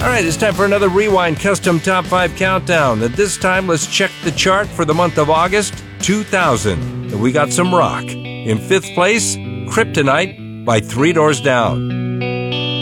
All right, it's time for another Rewind Custom Top 5 Countdown. And this time, let's check the chart for the month of August 2000. And we got some rock. In 5th place, Kryptonite by Three Doors Down.